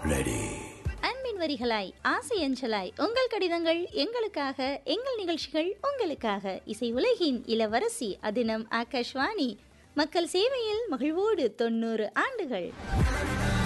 Ready. அன்பின் வரிகளாய், ஆசை அஞ்சலாய், உங்கள் கடிதங்கள் எங்களுக்காக, எங்கள் நிகழ்ச்சிகள் உங்களுக்காக. இசை உலகின் இளவரசி அதினம் ஆகாஷ்வாணி. மக்கள் சேவையில் மகிழ்வோடு 90 ஆண்டுகள்.